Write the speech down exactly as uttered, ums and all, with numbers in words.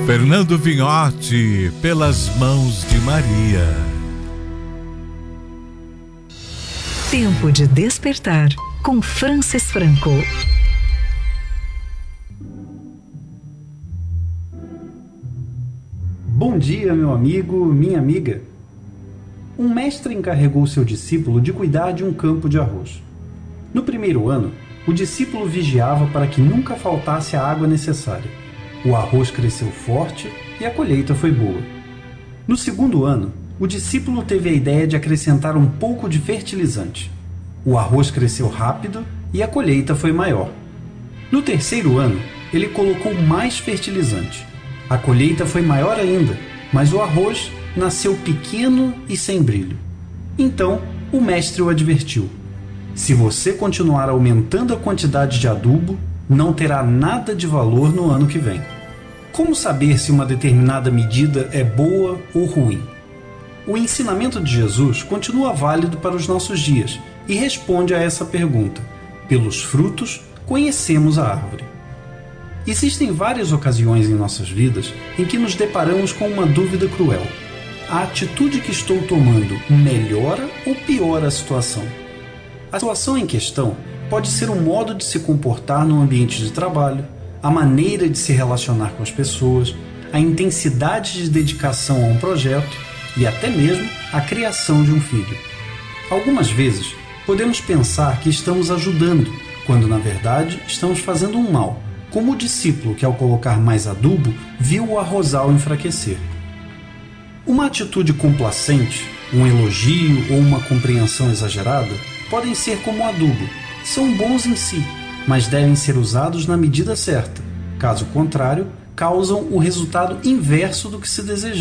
Fernando Vignotti, Pelas Mãos de Maria. Tempo de despertar, com Francis Franco. Bom dia, meu amigo, minha amiga. Um mestre encarregou seu discípulo de cuidar de um campo de arroz. No primeiro ano, o discípulo vigiava para que nunca faltasse a água necessária. O arroz cresceu forte e a colheita foi boa. No segundo ano, o discípulo teve a ideia de acrescentar um pouco de fertilizante. O arroz cresceu rápido e a colheita foi maior. No terceiro ano, ele colocou mais fertilizante. A colheita foi maior ainda, mas o arroz nasceu pequeno e sem brilho. Então, o mestre o advertiu: se você continuar aumentando a quantidade de adubo, não terá nada de valor no ano que vem. Como saber se uma determinada medida é boa ou ruim? O ensinamento de Jesus continua válido para os nossos dias e responde a essa pergunta: pelos frutos conhecemos a árvore. Existem várias ocasiões em nossas vidas em que nos deparamos com uma dúvida cruel: a atitude que estou tomando melhora ou piora a situação? A situação em questão pode ser o modo de se comportar no ambiente de trabalho, a maneira de se relacionar com as pessoas, a intensidade de dedicação a um projeto e até mesmo a criação de um filho. Algumas vezes, podemos pensar que estamos ajudando, quando na verdade estamos fazendo um mal, como o discípulo que, ao colocar mais adubo, viu o arrozal enfraquecer. Uma atitude complacente, um elogio ou uma compreensão exagerada podem ser como adubo. São bons em si, mas devem ser usados na medida certa. Caso contrário, causam o resultado inverso do que se deseja.